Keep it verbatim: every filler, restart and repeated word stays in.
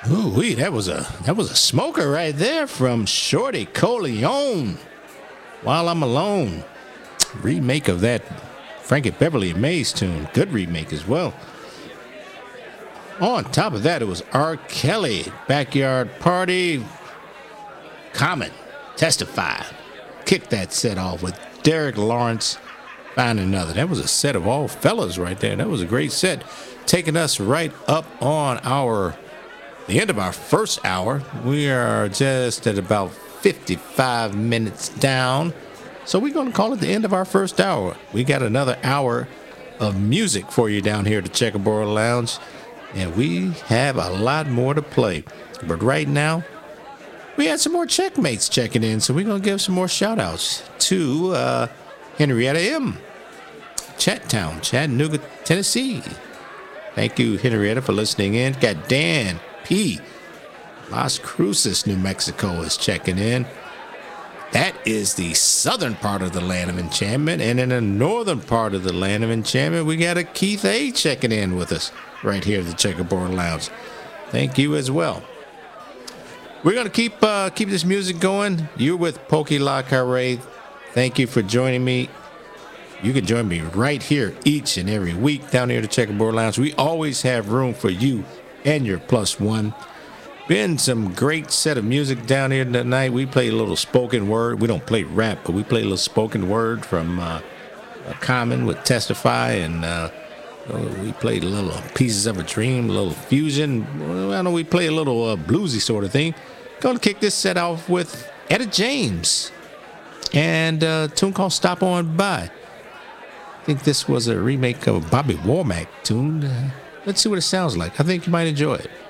Ooh, wee, that was a that was a smoker right there from Shorty Coleone. While I'm Alone, remake of that Frankie Beverly and Mays tune. Good remake as well. On top of that, it was R. Kelly, Backyard Party, Common, Testify. Kicked that set off with Derek Lawrence, Find Another. That was a set of all fellas right there. That was a great set. Taking us right up on our the end of our first hour. We are just at about fifty-five minutes down. So we're going to call it the end of our first hour. We got another hour of music for you down here at the Checkerboard Lounge. And we have a lot more to play. But right now, we had some more checkmates checking in. So we're going to give some more shout outs to uh, Henrietta M. Chattown, Chattanooga, Tennessee. Thank you, Henrietta, for listening in. Got Dan P. Las Cruces, New Mexico is checking in. That is the southern part of the Land of Enchantment. And in the northern part of the Land of Enchantment, we got a Keith A. checking in with us right here at the Checkerboard Lounge. Thank you as well. We're going to keep uh, keep this music going. You're with Pokey La Carre. Thank you for joining me. You can join me right here each and every week down here at the Checkerboard Lounge. We always have room for you and your plus one. Been some great set of music down here tonight. We play a little spoken word. We don't play rap, but we play a little spoken word from uh, Common with Testify, and uh, we played a little Pieces of a Dream, a little fusion. Well, I know we play a little uh, bluesy sort of thing. Going to kick this set off with Etta James and a tune called Stop On By. I think this was a remake of a Bobby Womack tune. Uh, let's see what it sounds like. I think you might enjoy it.